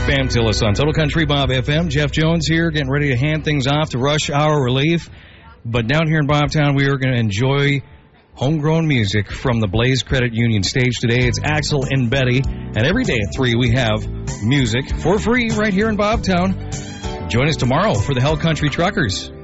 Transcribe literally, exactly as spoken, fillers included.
Bam Tillis on Total Country Bob F M. Jeff Jones here, getting ready to hand things off to Rush Hour Relief. But down here in Bobtown, we are going to enjoy homegrown music from the Blaze Credit Union stage today. It's Axel and Betty. And every day at three, we have music for free right here in Bobtown. Join us tomorrow for the Hell Country Truckers.